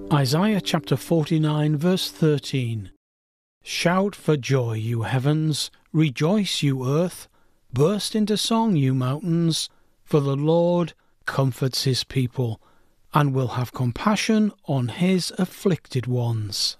Isaiah chapter 49 verse 13. Shout for joy, you heavens, rejoice, you earth, burst into song, you mountains, for the Lord comforts his people, and will have compassion on his afflicted ones.